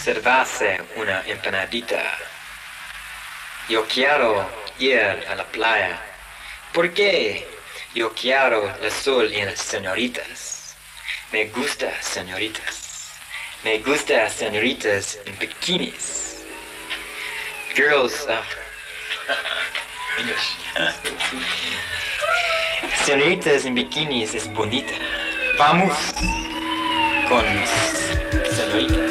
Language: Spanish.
servirse una empanadita. Yo quiero ir a la playa. ¿Por qué? Yo quiero el sol y las señoritas. Me gusta señoritas. Me gusta señoritas en bikinis. Girls, señoritas en bikinis es bonita. Vamos con señoritas.